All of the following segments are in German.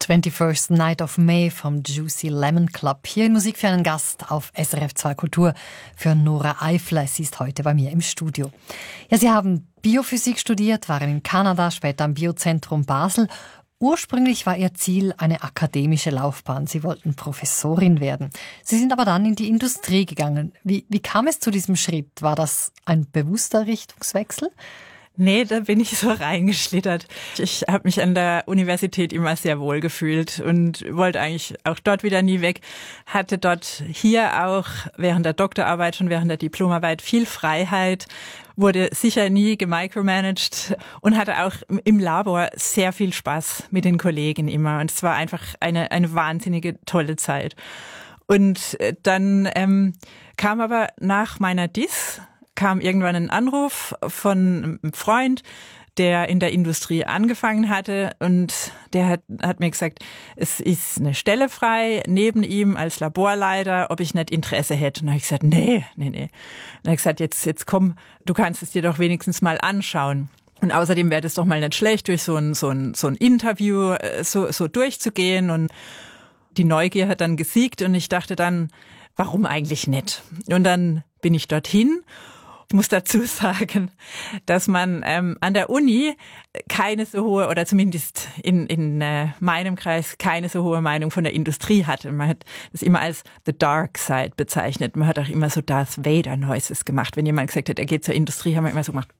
21st Night of May vom Juicy Lemon Club. Hier in Musik für einen Gast auf SRF 2 Kultur für Nora Eifler. Sie ist heute bei mir im Studio. Ja, Sie haben Biophysik studiert, waren in Kanada, später am Biozentrum Basel. Ursprünglich war Ihr Ziel eine akademische Laufbahn. Sie wollten Professorin werden. Sie sind aber dann in die Industrie gegangen. Wie kam es zu diesem Schritt? War das ein bewusster Richtungswechsel? Nee, da bin ich so reingeschlittert. Ich habe mich an der Universität immer sehr wohl gefühlt und wollte eigentlich auch dort wieder nie weg. Hatte dort hier auch während der Doktorarbeit, schon während der Diplomarbeit viel Freiheit, wurde sicher nie gemicromanagt und hatte auch im Labor sehr viel Spaß mit den Kollegen immer. Und es war einfach eine wahnsinnige tolle Zeit. Und dann kam aber nach meiner Dis kam irgendwann ein Anruf von einem Freund, der in der Industrie angefangen hatte, und der hat mir gesagt, es ist eine Stelle frei neben ihm als Laborleiter, ob ich nicht Interesse hätte. Und dann habe ich gesagt, nee. Dann habe ich gesagt, jetzt komm, du kannst es dir doch wenigstens mal anschauen. Und außerdem wäre das doch mal nicht schlecht, durch so ein Interview so durchzugehen. Und die Neugier hat dann gesiegt und ich dachte dann, warum eigentlich nicht? Und dann bin ich dorthin. Ich muss dazu sagen, dass man an der Uni keine so hohe, oder zumindest in meinem Kreis, keine so hohe Meinung von der Industrie hatte. Man hat das immer als the dark side bezeichnet. Man hat auch immer so Darth Vader Noises gemacht. Wenn jemand gesagt hat, er geht zur Industrie, haben wir immer so gemacht.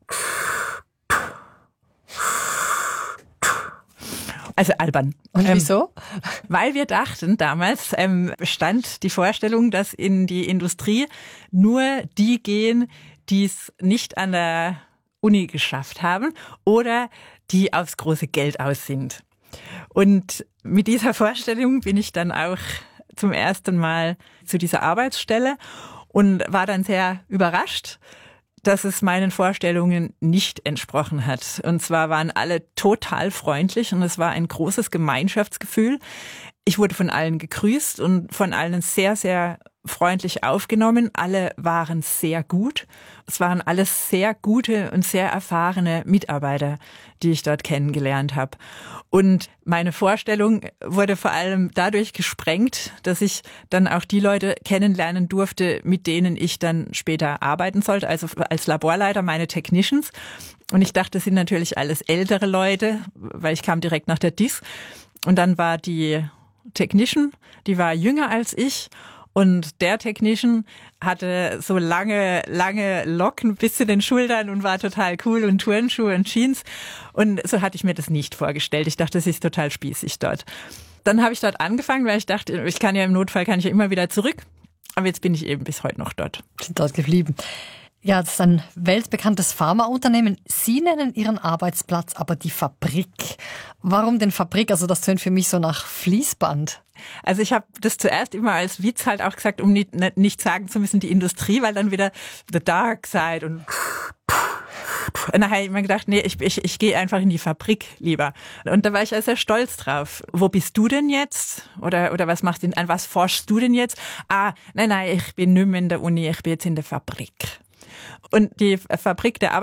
Also albern. Und wieso? Weil wir dachten, damals bestand die Vorstellung, dass in die Industrie nur die gehen, die es nicht an der Uni geschafft haben oder die aufs große Geld aus sind. Und mit dieser Vorstellung bin ich dann auch zum ersten Mal zu dieser Arbeitsstelle und war dann sehr überrascht, dass es meinen Vorstellungen nicht entsprochen hat. Und zwar waren alle total freundlich und es war ein großes Gemeinschaftsgefühl. Ich wurde von allen gegrüßt und von allen sehr, sehr freundlich aufgenommen. Alle waren sehr gut. Es waren alles sehr gute und sehr erfahrene Mitarbeiter, die ich dort kennengelernt habe. Und meine Vorstellung wurde vor allem dadurch gesprengt, dass ich dann auch die Leute kennenlernen durfte, mit denen ich dann später arbeiten sollte, also als Laborleiter, meine Technicians. Und ich dachte, das sind natürlich alles ältere Leute, weil ich kam direkt nach der DIS. Und dann war die Technician, die war jünger als ich. Und der Technician hatte so lange Locken bis zu den Schultern und war total cool und Turnschuhe und Jeans. Und so hatte ich mir das nicht vorgestellt. Ich dachte, das ist total spießig dort. Dann habe ich dort angefangen, weil ich dachte, ich kann ja im Notfall immer wieder zurück. Aber jetzt bin ich eben bis heute noch dort. Sind dort geblieben. Ja, das ist ein weltbekanntes Pharmaunternehmen. Sie nennen Ihren Arbeitsplatz aber die Fabrik. Warum denn Fabrik? Also das tönt für mich so nach Fließband. Also ich habe das zuerst immer als Witz halt auch gesagt, um nicht sagen zu müssen, die Industrie, weil dann wieder the dark side und dann habe ich immer gedacht, nee, ich gehe einfach in die Fabrik lieber. Und da war ich ja sehr stolz drauf. Wo bist du denn jetzt? Oder was machst du denn, an was forschst du denn jetzt? Nein, ich bin nicht mehr in der Uni, ich bin jetzt in der Fabrik. Und die Fabrik der